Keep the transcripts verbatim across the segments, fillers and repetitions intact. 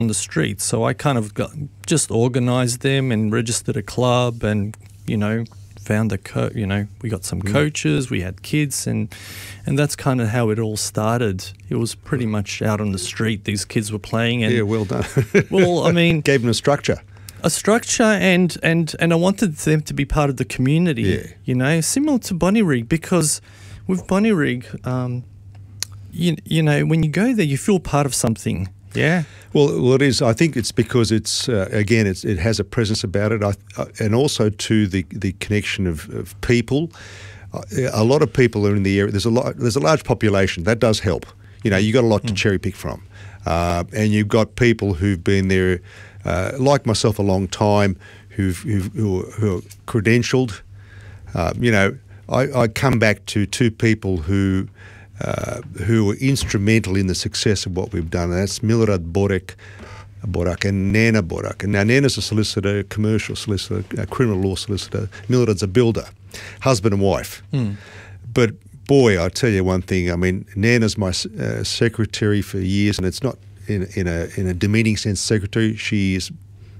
on the street. So I kind of got, just organised them and registered a club, and you know, found a co you know, we got some Mm. coaches, we had kids, and and that's kind of how it all started. It was pretty much out on the street. These kids were playing, and Yeah, well done. well, I mean, Gave them a structure. a structure, and and and I wanted them to be part of the community. Yeah. You know, similar to Bonnyrigg, because with Bonnyrigg, um, you you know, when you go there, you feel part of something. Yeah. Well, well, it is. I think it's because it's uh, again, it's, it has a presence about it, I, uh, and also to the the connection of, of people. Uh, a lot of people are in the area. There's a lot. There's a large population. That does help. You know, you got a lot to cherry pick from, uh, and you've got people who've been there, uh, like myself, a long time, who've, who've who, are, who are credentialed. Uh, you know, I, I come back to two people who. Uh, who were instrumental in the success of what we've done. And that's Milorad Borak, Borak and Nana Borak. And now Nana's a solicitor, a commercial solicitor, a criminal law solicitor. Milorad's a builder, husband and wife. Mm. But boy, I tell you one thing. I mean, Nana's my uh, secretary for years, and it's not in, in a in a demeaning sense secretary. She is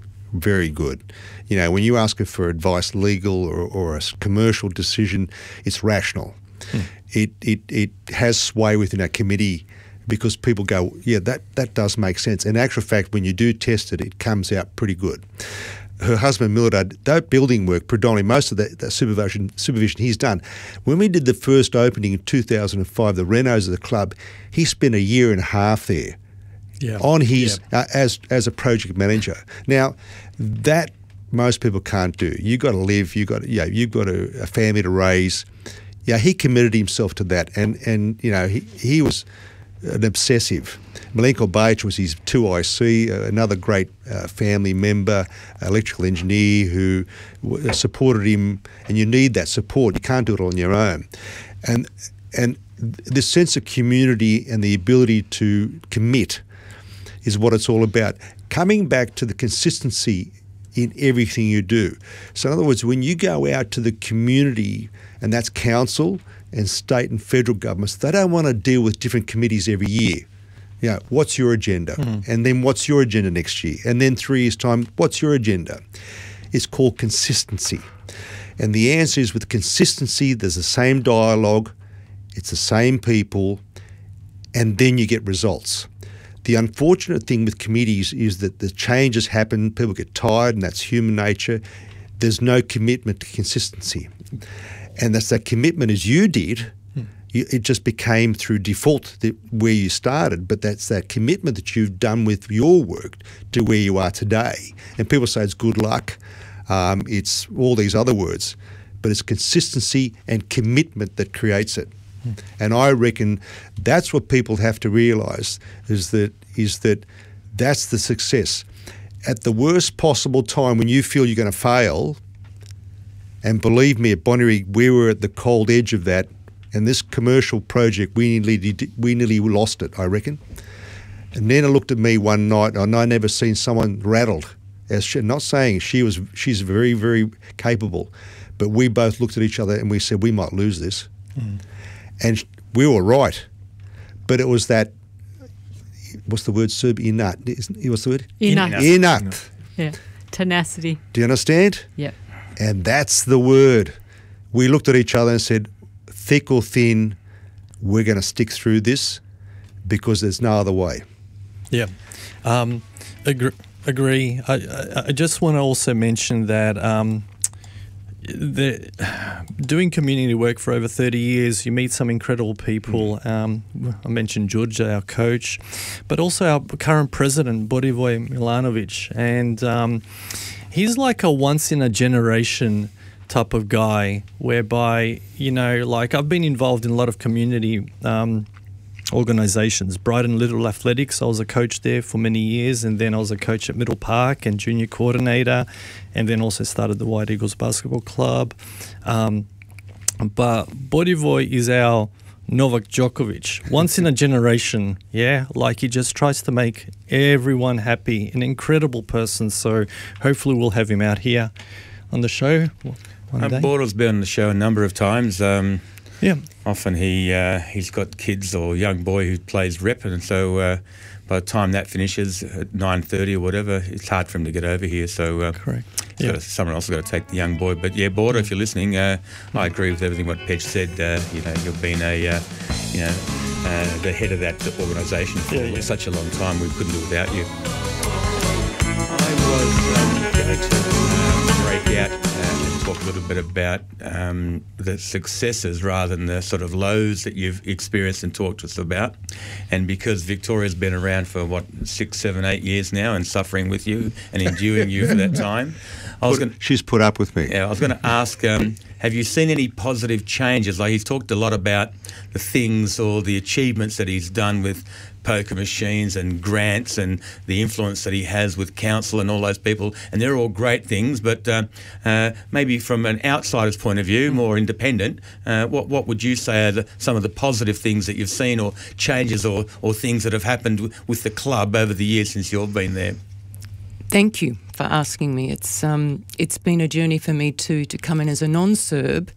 very good. You know, when you ask her for advice, legal or, or a commercial decision, it's rational. Hmm. It, it it has sway within our committee because people go, yeah, that, that does make sense. In actual fact, when you do test it, it comes out pretty good. Her husband, Milorad, that building work, predominantly, most of that, that supervision, supervision he's done. When we did the first opening in two thousand five, the renos of the club, he spent a year and a half there Yeah. on his Yeah. uh, as as a project manager. Now, that most people can't do. You got to live. You got yeah. You've got a, a family to raise. Yeah, he committed himself to that, and and you know he he was an obsessive. Milenko Bajic was his two I C, uh, another great uh, family member, electrical engineer who w supported him, and you need that support. You can't do it on your own, and and this sense of community and the ability to commit is what it's all about. Coming back to the consistency in everything you do. So in other words, when you go out to the community, and that's council and state and federal governments, they don't want to deal with different committees every year. You know, what's your agenda? Mm. And then what's your agenda next year? And then three years' time, what's your agenda? It's called consistency. And the answer is with consistency, there's the same dialogue, it's the same people, and then you get results. The unfortunate thing with committees is that the changes happen, people get tired, and that's human nature. There's no commitment to consistency. And that's that commitment as you did, hmm. you, it just became through default that where you started, but that's that commitment that you've done with your work to where you are today. And people say it's good luck, um, it's all these other words, but it's consistency and commitment that creates it. Hmm. And I reckon that's what people have to realise is that is that that's the success. At the worst possible time when you feel you're going to fail, and believe me, at Bonnyrigg, we were at the cold edge of that, and this commercial project, we nearly, we nearly lost it, I reckon. And Nana looked at me one night, and I never seen someone rattled. As she, not saying she was, she's very, very capable, but we both looked at each other and we said, we might lose this. Mm. And we were right. But it was that, what's the word, Serb? Inat. What's the word? Inat. Inat. Yeah. Tenacity. Do you understand? Yeah. And that's the word. We looked at each other and said, thick or thin, we're going to stick through this because there's no other way. Yeah. Um, agree. agree. I, I, I just want to also mention that um, the, doing community work for over thirty years, you meet some incredible people. Um, I mentioned George, our coach, but also our current president, Borivoje Milanovic. And um, he's like a once-in-a-generation type of guy whereby, you know, like I've been involved in a lot of community um, organisations. Brighton Little Athletics, I was a coach there for many years, and then I was a coach at Middle Park and junior coordinator, and then also started the White Eagles Basketball Club. Um, but Borivoje is our Novak Djokovic, once in a generation, yeah? Like he just tries to make everyone happy, an incredible person. So hopefully we'll have him out here on the show one uh, day. Bordo's been on the show a number of times. Um, Yeah. Often he uh, he's got kids or young boy who plays rep, and so uh, by the time that finishes at nine thirty or whatever, it's hard for him to get over here. So uh, Correct. he's Yeah. got to- someone else has got to take the young boy. But yeah, Border, if you're listening, uh, I agree with everything what Pedge said. Uh, you know, you've been a uh, you know uh, the head of that organisation for Yeah, yeah. such a long time. We couldn't do without you. I was um, going to uh, break out uh, and talk a little bit about um, the successes rather than the sort of lows that you've experienced and talked to us about. And because Victoria's been around for, what, six, seven, eight years now and suffering with you and enduring you for that time, I was Put- going she's put up with me. yeah, I was going to ask, um, have you seen any positive changes? Like, he's talked a lot about the things or the achievements that he's done with poker machines and grants and the influence that he has with council and all those people, and they're all great things, but uh, uh, maybe from an outsider's point of view, more independent, uh, what what would you say are the, some of the positive things that you've seen, or changes or, or things that have happened w- with the club over the years since you've been there? Thank you for asking me. It's um, it's been a journey for me too to come in as a non-Serb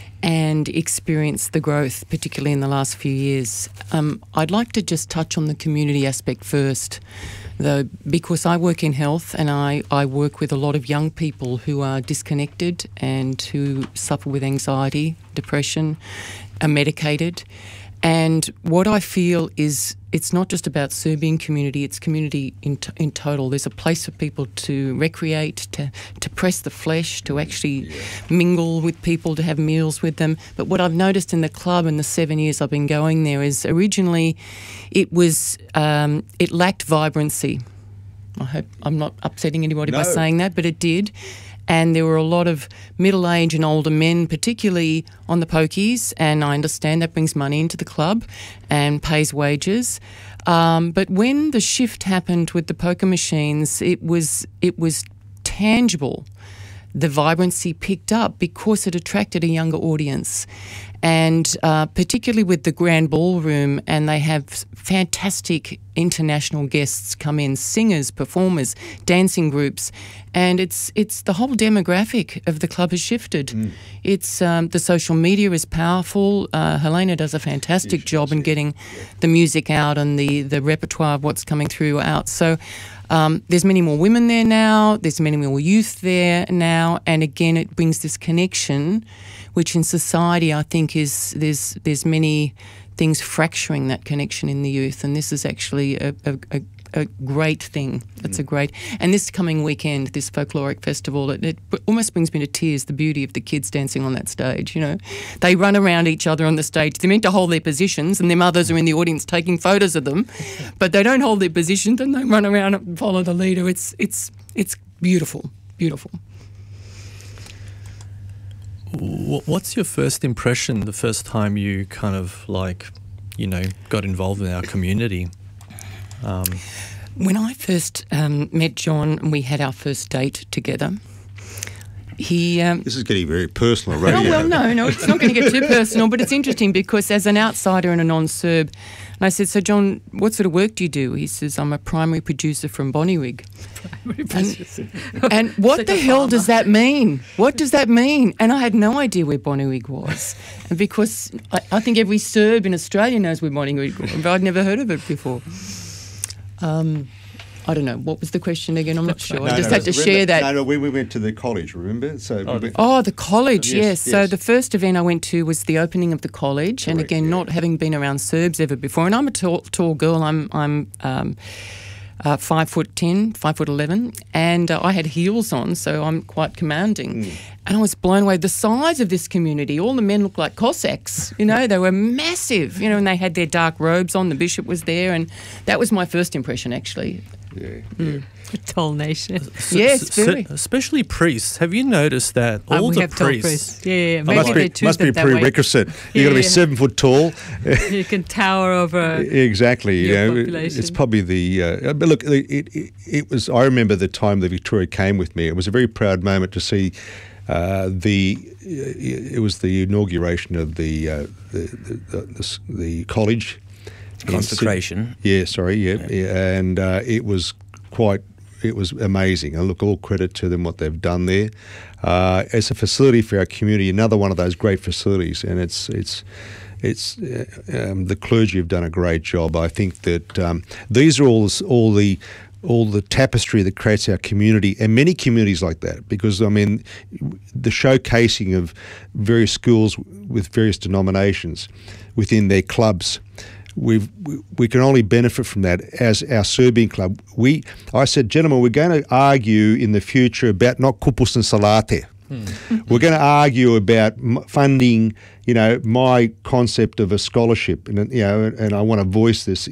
and experience the growth, particularly in the last few years. Um, I'd like to just touch on the community aspect first, though, because I work in health and I, I work with a lot of young people who are disconnected and who suffer with anxiety, depression, are medicated. And what I feel is it's not just about Serbian community, it's community in, t- in total. There's a place for people to recreate, to, to press the flesh, to actually yeah. mingle with people, to have meals with them. But what I've noticed in the club in the seven years I've been going there is originally it was um, it lacked vibrancy. I hope I'm not upsetting anybody No. by saying that, but it did. And there were a lot of middle-aged and older men, particularly on the pokies, and I understand that brings money into the club and pays wages. Um, but when the shift happened with the poker machines, it was it was tangible. The vibrancy picked up because it attracted a younger audience. And uh, particularly with the Grand Ballroom, and they have fantastic international guests come in, singers, performers, dancing groups, and it's it's the whole demographic of the club has shifted. Mm. It's um, the social media is powerful. Uh, Helena does a fantastic yeah, job in getting yeah. the music out and the, the repertoire of what's coming through out. So um, there's many more women there now, there's many more youth there now, and again it brings this connection, which in society I think is there's there's many things fracturing that connection in the youth, and this is actually a, a, a, a great thing. It's mm. a great, and this coming weekend, this folkloric festival, it, it almost brings me to tears, the beauty of the kids dancing on that stage, you know. They run around each other on the stage. They're meant to hold their positions, and their mothers are in the audience taking photos of them, but they don't hold their positions and they run around and follow the leader. It's, it's, it's beautiful, beautiful. What's your first impression the first time you kind of like, you know, got involved in our community? Um, when I first um, met John and we had our first date together, he... Um, this is getting very personal, right? Oh, well, no, no, it's not going to get too personal, but it's interesting because as an outsider and a non-Serb, and I said, so John, what sort of work do you do? He says, I'm a primary producer from Bonnyrigg. And, and what Such the a hell farmer. does that mean? What does that mean? And I had no idea where Bonnyrigg was. And because I, I think every Serb in Australia knows where Bonnyrigg was, but I'd never heard of it before. Um, I don't know. What was the question again? I'm not sure. No, I just no, had to remember, share that. No, no, we, we went to the college, remember? So Oh, we went, Oh, the college, yes. Yes, So yes. the first event I went to was the opening of the college, and Correct, again, yeah. not having been around Serbs ever before. And I'm a tall, tall girl. I'm I'm um, uh, five foot ten, five foot eleven, and uh, I had heels on, so I'm quite commanding. Mm. And I was blown away. The size of this community, all the men looked like Cossacks. You know, they were massive. You know, and they had their dark robes on. The bishop was there, and that was my first impression, actually. yeah, Mm. A tall nation. Yes, s- very. especially priests. Have you noticed that Oh, all we the have tall priests? priests. Yeah, yeah, yeah. Oh, Maybe must they be, choose must be a it that way. prerequisite. You've Yeah, got to be yeah. seven foot tall. You can tower over. Exactly. You Your know, population. it's probably the. Uh, but look, it, it it was. I remember the time that Victoria came with me. It was a very proud moment to see. Uh, the it was the inauguration of the uh, the, the, the the college Consecration. Yeah, sorry, yeah, yeah. and uh, it was quite it was amazing. And look, all credit to them what they've done there. Uh, it's a facility for our community, another one of those great facilities, and it's it's. It's uh, um, the clergy have done a great job. I think that um, these are all all the all the tapestry that creates our community, and many communities like that. Because I mean, the showcasing of various schools with various denominations within their clubs, we've, we we can only benefit from that. As our Serbian club, we I said, gentlemen, we're going to argue in the future about not kupus and salate. Hmm. We're going to argue about funding, you know, my concept of a scholarship, and you know, and I want to voice this